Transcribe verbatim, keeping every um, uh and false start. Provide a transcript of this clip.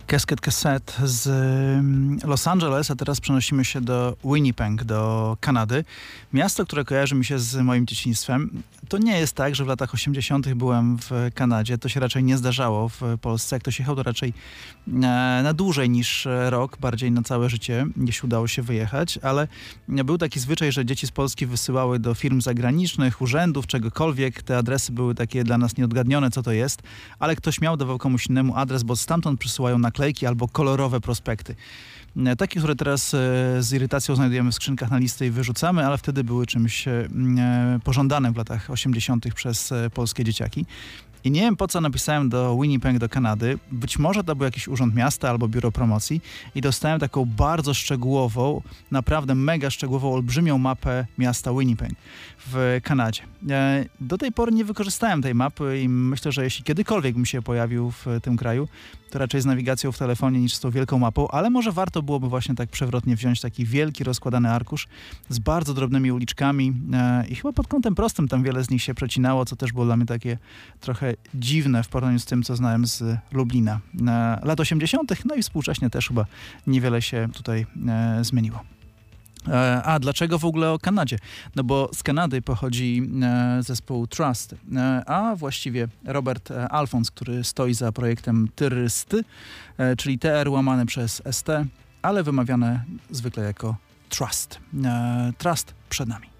Casket Cassette z mm, Los Angeles, a teraz przenosimy się do Winnipeg, do Kanady. Miasto, które kojarzy mi się z moim dzieciństwem. To nie jest tak, że w latach osiemdziesiątych byłem w Kanadzie. To się raczej nie zdarzało w Polsce. Jak ktoś jechał, to raczej e, na dłużej niż rok, bardziej na całe życie, jeśli udało się wyjechać. Ale był taki zwyczaj, że dzieci z Polski wysyłały do firm zagranicznych, urzędów, czegokolwiek. Te adresy były takie dla nas nieodgadnione, co to jest. Ale ktoś miał, dawał komuś innemu adres, bo stamtąd przysyłają naklejki albo kolorowe prospekty. Takie, które teraz z irytacją znajdujemy w skrzynkach na listy i wyrzucamy, ale wtedy były czymś pożądanym w latach osiemdziesiątych przez polskie dzieciaki. I nie wiem, po co napisałem do Winnipeg, do Kanady. Być może to był jakiś urząd miasta albo biuro promocji i dostałem taką bardzo szczegółową, naprawdę mega szczegółową, olbrzymią mapę miasta Winnipeg w Kanadzie. Do tej pory nie wykorzystałem tej mapy i myślę, że jeśli kiedykolwiek bym się pojawił w tym kraju, to raczej z nawigacją w telefonie niż z tą wielką mapą, ale może warto byłoby właśnie tak przewrotnie wziąć taki wielki, rozkładany arkusz z bardzo drobnymi uliczkami i chyba pod kątem prostym tam wiele z nich się przecinało, co też było dla mnie takie trochę dziwne w porównaniu z tym, co znałem z Lublina lat osiemdziesiątych, no i współcześnie też chyba niewiele się tutaj e, zmieniło. E, a dlaczego w ogóle o Kanadzie? No bo z Kanady pochodzi e, zespół Trust, e, a właściwie Robert e, Alfons, który stoi za projektem Tyrysty, e, czyli T R łamane przez S T, ale wymawiane zwykle jako Trust. E, Trust przed nami.